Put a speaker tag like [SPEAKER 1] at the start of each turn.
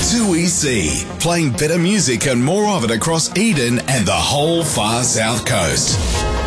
[SPEAKER 1] 2EC, playing better music and more of it across Eden and the whole far south coast.